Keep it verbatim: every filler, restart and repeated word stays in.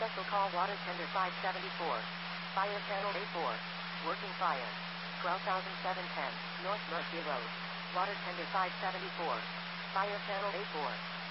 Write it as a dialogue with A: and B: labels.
A: Special call water tender five seventy-four. Fire channel A four. Working fire. twelve thousand seven ten, North Murphy Road. Water tender five seventy-four. Fire channel A four.